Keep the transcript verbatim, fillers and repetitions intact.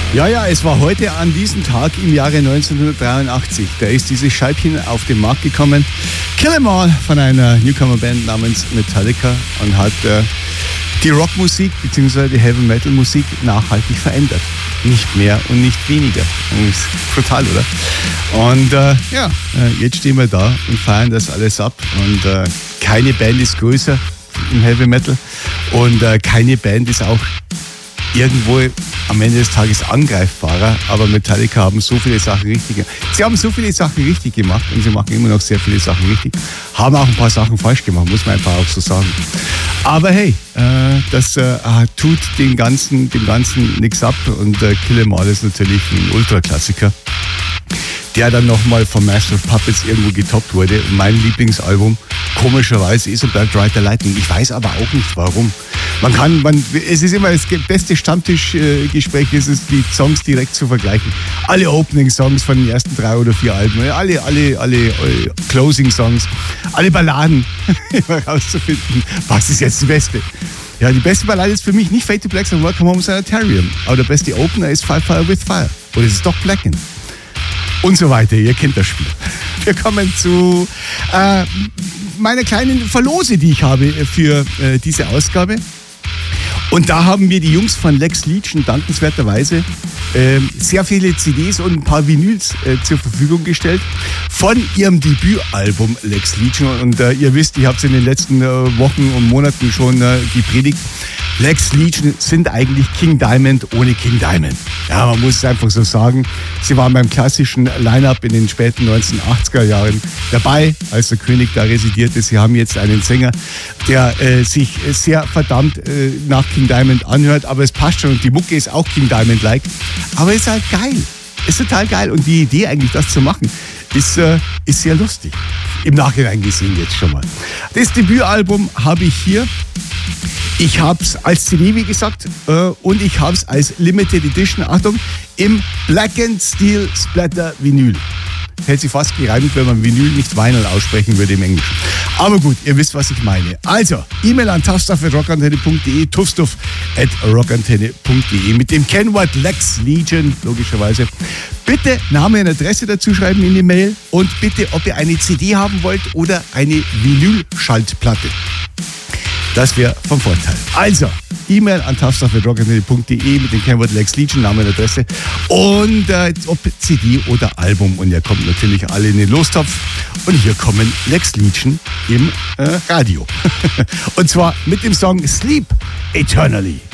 Ja, ja, es war heute an diesem Tag im Jahre neunzehnhundertdreiundachtzig. Da ist dieses Scheibchen auf den Markt gekommen. Kill 'Em All von einer Newcomer-Band namens Metallica und hat äh, die Rockmusik bzw. die Heavy-Metal-Musik nachhaltig verändert. Nicht mehr und nicht weniger. Und ist brutal, oder? Und äh, ja, jetzt stehen wir da und feiern das alles ab. Und äh, keine Band ist größer im Heavy-Metal und äh, keine Band ist auch irgendwo am Ende des Tages angreifbarer, aber Metallica haben so viele Sachen richtig gemacht. Sie haben so viele Sachen richtig gemacht und sie machen immer noch sehr viele Sachen richtig. Haben auch ein paar Sachen falsch gemacht, muss man einfach auch so sagen. Aber hey, äh, das äh, tut den ganzen, dem Ganzen nichts ab und äh, Kill 'Em All ist natürlich ein Ultraklassiker, der dann nochmal von Master of Puppets irgendwo getoppt wurde. Und mein Lieblingsalbum, komischerweise, ist und bleibt Ride the Lightning. Ich weiß aber auch nicht, warum. Man kann, man, es ist immer das beste Stammtischgespräch, äh, ist es, die Songs direkt zu vergleichen. Alle Opening-Songs von den ersten drei oder vier Alben, alle, alle, alle äh, Closing-Songs, alle Balladen, immer rauszufinden, was ist jetzt die beste. Ja, die beste Ballade ist für mich nicht Fade to Black, sondern Welcome Home Sanitarium. Aber der beste Opener ist Fire Fire with Fire. Oder ist es doch Blacken? Und so weiter. Ihr kennt das Spiel. Wir kommen zu äh, meiner kleinen Verlose, die ich habe für äh, diese Ausgabe. Und da haben mir die Jungs von Lex Legion dankenswerterweise äh, sehr viele C Ds und ein paar Vinyls äh, zur Verfügung gestellt von ihrem Debütalbum Lex Legion. Und äh, ihr wisst, ich habe es in den letzten äh, Wochen und Monaten schon äh, gepredigt. Lex Legion sind eigentlich King Diamond ohne King Diamond. Ja, man muss es einfach so sagen. Sie waren beim klassischen Line-Up in den späten neunzehnhundertachtziger Jahren dabei, als der König da residierte. Sie haben jetzt einen Sänger, der äh, sich sehr verdammt äh, nach King Diamond anhört, aber es passt schon und die Mucke ist auch King Diamond-like. Aber ist halt geil. Ist total geil. Und die Idee eigentlich, das zu machen, ist, äh, ist sehr lustig. Im Nachhinein gesehen jetzt schon mal. Das Debütalbum habe ich hier. Ich habe es als C D, wie gesagt, äh, und ich habe es als Limited Edition, Achtung, im Black and Steel Splatter Vinyl. Hätte sich fast gereimt, wenn man Vinyl nicht Vinyl aussprechen würde im Englischen. Aber gut, ihr wisst, was ich meine. Also, E-Mail an tuffstuff at rockantenne punkt de, tuffstuff at rockantenne punkt de mit dem Kennwort Lex Legion, logischerweise. Bitte Name und Adresse dazu schreiben in die Mail und bitte, ob ihr eine C D haben wollt oder eine Vinyl-Schaltplatte. Das wäre vom Vorteil. Also, E-Mail an tuffstuff at rockantenne punkt de mit dem Kennwort Lex Legion, Name und Adresse. Und äh, ob C D oder Album. Und ihr kommt natürlich alle in den Lostopf. Und hier kommen Lex Legion im äh, Radio. Und zwar mit dem Song Sleep Eternally.